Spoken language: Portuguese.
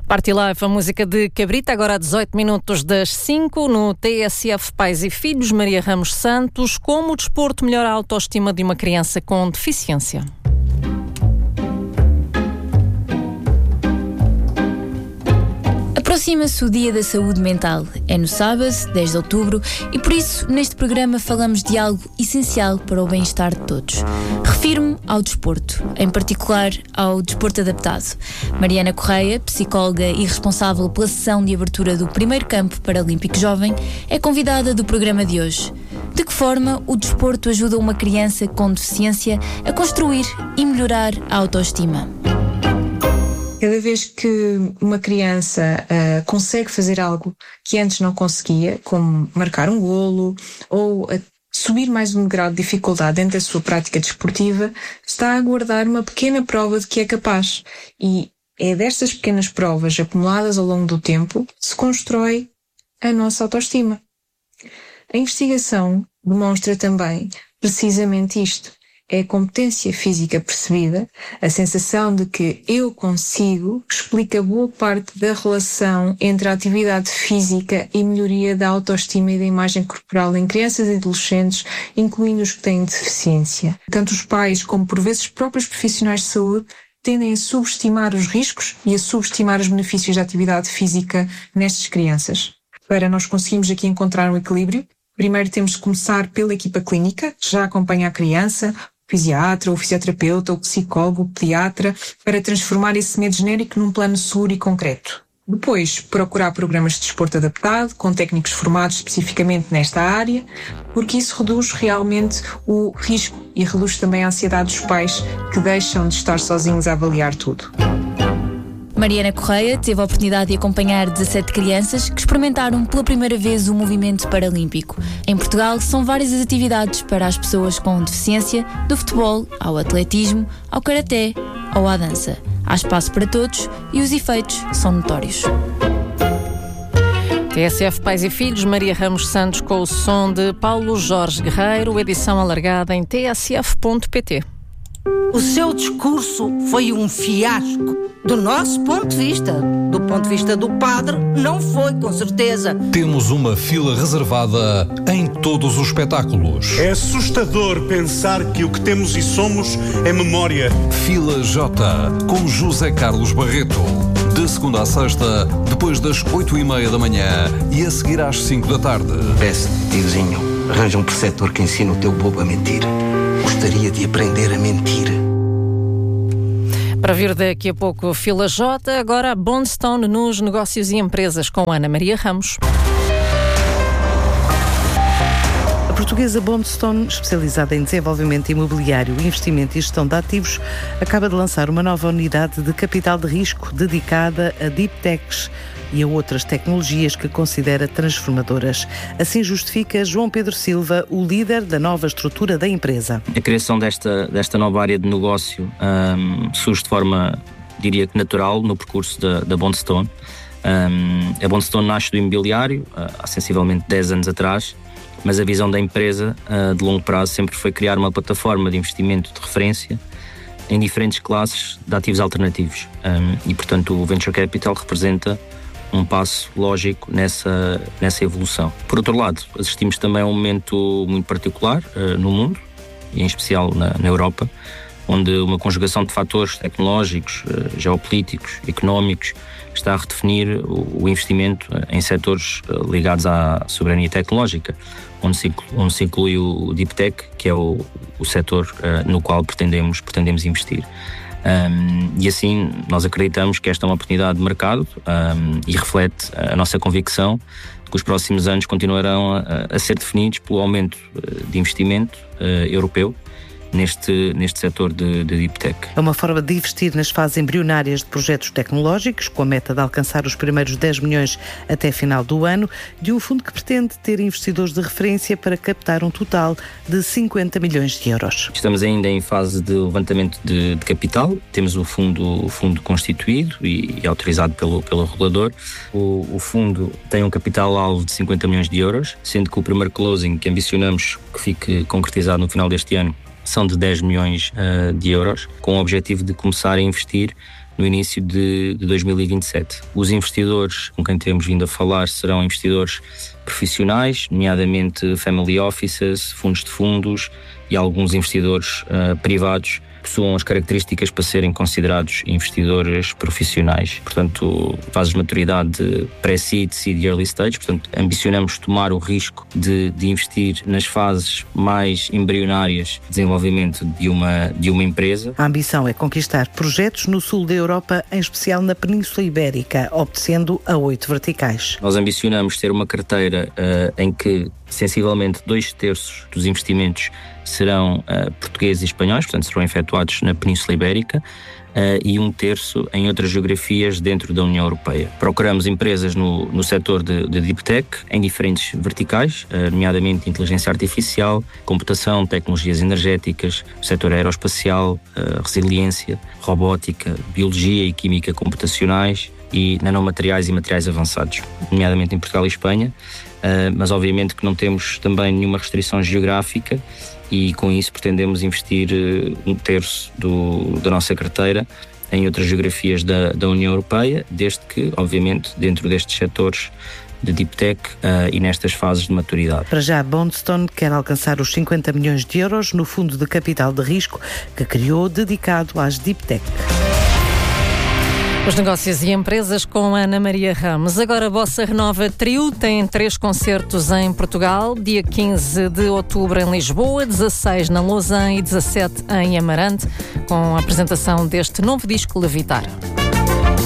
Party Life, a música de Cabrita, agora a 18 minutos das 5, no TSF Pais e Filhos, Maria Ramos Santos. Como o desporto melhora a autoestima de uma criança com deficiência? Aproxima-se o Dia da Saúde Mental. É no sábado, 10 de outubro, e por isso, neste programa, falamos de algo essencial para o bem-estar de todos. Refiro-me ao desporto, em particular ao desporto adaptado. Mariana Correia, psicóloga e responsável pela sessão de abertura do primeiro campo paralímpico jovem, é convidada do programa de hoje. De que forma o desporto ajuda uma criança com deficiência a construir e melhorar a autoestima? Cada vez que uma criança consegue fazer algo que antes não conseguia, como marcar um golo ou subir mais um grau de dificuldade dentro da sua prática desportiva, está a aguardar uma pequena prova de que é capaz. E é destas pequenas provas acumuladas ao longo do tempo que se constrói a nossa autoestima. A investigação demonstra também precisamente isto. É a competência física percebida, a sensação de que eu consigo, explica boa parte da relação entre a atividade física e melhoria da autoestima e da imagem corporal em crianças e adolescentes, incluindo os que têm deficiência. Tanto os pais como, por vezes, os próprios profissionais de saúde tendem a subestimar os riscos e a subestimar os benefícios da atividade física nestas crianças. Para nós conseguirmos aqui encontrar um equilíbrio, primeiro temos de começar pela equipa clínica, que já acompanha a criança, o fisiatra, o fisioterapeuta, o psicólogo, o pediatra, para transformar esse medo genérico num plano seguro e concreto. Depois, procurar programas de desporto adaptado, com técnicos formados especificamente nesta área, porque isso reduz realmente o risco e reduz também a ansiedade dos pais que deixam de estar sozinhos a avaliar tudo. Mariana Correia teve a oportunidade de acompanhar 17 crianças que experimentaram pela primeira vez o movimento paralímpico. Em Portugal, são várias as atividades para as pessoas com deficiência, do futebol ao atletismo, ao karaté ou à dança. Há espaço para todos e os efeitos são notórios. TSF Pais e Filhos, Maria Ramos Santos com o som de Paulo Jorge Guerreiro, edição alargada em tsf.pt. O seu discurso foi um fiasco. Do nosso ponto de vista. Do ponto de vista do padre, não foi, com certeza. Temos uma fila reservada em todos os espetáculos. É assustador pensar que o que temos e somos é memória. Fila J, com José Carlos Barreto. De segunda a sexta, depois das 8h30 da manhã e a seguir às 5 da tarde. Peço, tiozinho, arranja um preceptor que ensine o teu bobo a mentir. Gostaria de aprender a mentir. Para vir daqui a pouco Fila J, agora a Bondstone nos negócios e empresas com Ana Maria Ramos. A portuguesa Bondstone, especializada em desenvolvimento imobiliário, investimento e gestão de ativos, acaba de lançar uma nova unidade de capital de risco dedicada a deep techs e a outras tecnologias que considera transformadoras. Assim justifica João Pedro Silva, o líder da nova estrutura da empresa. A criação desta nova área de negócio surge de forma, diria que natural, no percurso da Bondstone. A Bondstone nasce do imobiliário há sensivelmente 10 anos atrás, mas a visão da empresa de longo prazo sempre foi criar uma plataforma de investimento de referência em diferentes classes de ativos alternativos. E, portanto, o Venture Capital representa um passo lógico nessa evolução. Por outro lado, assistimos também a um momento muito particular no mundo, e em especial na Europa, onde uma conjugação de fatores tecnológicos, geopolíticos, económicos, está a redefinir o investimento em setores ligados à soberania tecnológica, onde se inclui o Deep Tech, que é o setor no qual pretendemos investir. E assim nós acreditamos que esta é uma oportunidade de mercado e reflete a nossa convicção de que os próximos anos continuarão a ser definidos pelo aumento de investimento europeu neste setor de Deep Tech. É uma forma de investir nas fases embrionárias de projetos tecnológicos, com a meta de alcançar os primeiros 10 milhões até final do ano, de um fundo que pretende ter investidores de referência para captar um total de 50 milhões de euros. Estamos ainda em fase de levantamento de capital, temos o fundo constituído e autorizado pelo regulador. O fundo tem um capital-alvo de 50 milhões de euros, sendo que o primeiro closing que ambicionamos que fique concretizado no final deste ano são de 10 milhões de euros, com o objetivo de começar a investir no início de 2027. Os investidores com quem temos vindo a falar serão investidores profissionais, nomeadamente family offices, fundos de fundos e alguns investidores privados que possuam as características para serem considerados investidores profissionais. Portanto, fases de maturidade pré-seed, seed e early stage. Portanto, ambicionamos tomar o risco de investir nas fases mais embrionárias de desenvolvimento de uma empresa. A ambição é conquistar projetos no sul da Europa, em especial na Península Ibérica, obtecendo a 8 verticais. Nós ambicionamos ter uma carteira em que sensivelmente 2/3 dos investimentos serão portugueses e espanhóis, portanto serão efetuados na Península Ibérica, e 1/3 em outras geografias dentro da União Europeia. Procuramos empresas no setor de Deep Tech, em diferentes verticais, nomeadamente inteligência artificial, computação, tecnologias energéticas, setor aeroespacial, resiliência, robótica, biologia e química computacionais e nanomateriais e materiais avançados, nomeadamente em Portugal e Espanha, mas obviamente que não temos também nenhuma restrição geográfica e com isso pretendemos investir 1/3 da nossa carteira em outras geografias da União Europeia, desde que, obviamente, dentro destes setores de Deep Tech e nestas fases de maturidade. Para já, Bondstone quer alcançar os 50 milhões de euros no fundo de capital de risco que criou dedicado às Deep Tech. Os negócios e empresas com Ana Maria Ramos. Agora a Bossa Renova Trio tem 3 concertos em Portugal, dia 15 de outubro em Lisboa, 16 na Lausanne e 17 em Amarante, com a apresentação deste novo disco Levitar.